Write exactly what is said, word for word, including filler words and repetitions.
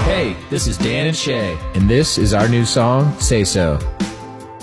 Hey, this is Dan and Shay. And this is our new song, Say So.